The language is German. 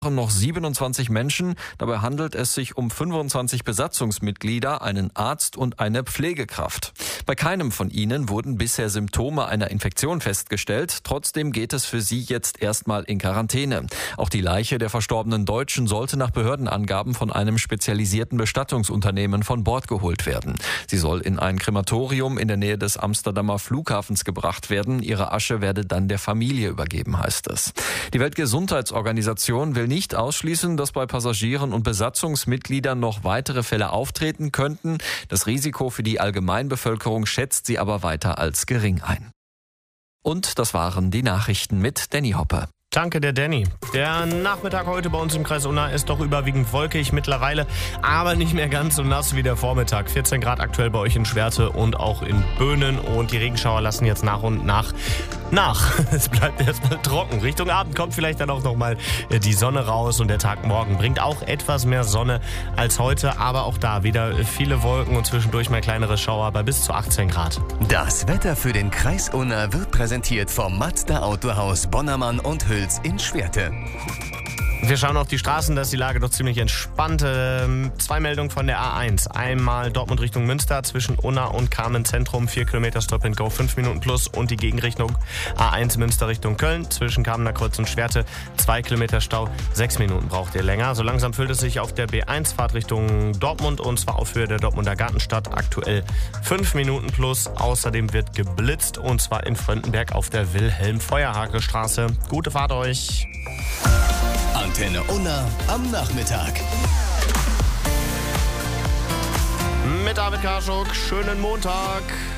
noch 27 Menschen. Dabei handelt es sich um 25 Besatzungsmitglieder, einen Arzt und eine Pflegekraft. Bei keinem von ihnen wurden bisher Symptome einer Infektion festgestellt. Trotzdem geht es für sie jetzt erstmal in Quarantäne. Auch die Leiche der verstorbenen Deutschen sollte nach Behördenangaben von einem spezialisierten Bestattungsunternehmen von Bord geholt werden. Sie soll in ein Krematorium in der Nähe des Amsterdamer Flughafens gebracht werden. Ihre Asche werde dann der Familie übergeben, heißt es. Die Weltgesundheitsorganisation will nicht ausschließen, dass bei Passagieren und Besatzungsmitgliedern noch weitere Fälle auftreten könnten. Das Risiko für die Allgemeinbevölkerung schätzt sie aber weiter als gering ein. Und das waren die Nachrichten mit Danny Hoppe. Danke, der Danny. Der Nachmittag heute bei uns im Kreis Unna ist doch überwiegend wolkig mittlerweile, aber nicht mehr ganz so nass wie der Vormittag. 14 Grad aktuell bei euch in Schwerte und auch in Böhnen und die Regenschauer lassen jetzt nach und nach. Es bleibt erstmal trocken. Richtung Abend kommt vielleicht dann auch nochmal die Sonne raus und der Tag morgen bringt auch etwas mehr Sonne als heute, aber auch da wieder viele Wolken und zwischendurch mal kleinere Schauer bei bis zu 18 Grad. Das Wetter für den Kreis Unna wird präsentiert vom Mazda Autohaus Bonnermann und Hüls in Schwerte. Wir schauen auf die Straßen, da ist die Lage doch ziemlich entspannt. 2 Meldungen von der A1. Einmal Dortmund Richtung Münster zwischen Unna und Kamen Zentrum, 4 Kilometer Stop and Go, 5 Minuten plus. Und die Gegenrichtung A1 Münster Richtung Köln zwischen Kamener Kreuz und Schwerte, 2 Kilometer Stau, 6 Minuten braucht ihr länger. So langsam füllt es sich auf der B1 Fahrt Richtung Dortmund und zwar auf Höhe der Dortmunder Gartenstadt, aktuell 5 Minuten plus. Außerdem wird geblitzt und zwar in Fröndenberg auf der Wilhelm-Feuerhake-Straße. Gute Fahrt euch! Antenne Unna am Nachmittag. Mit David Karschuk, schönen Montag.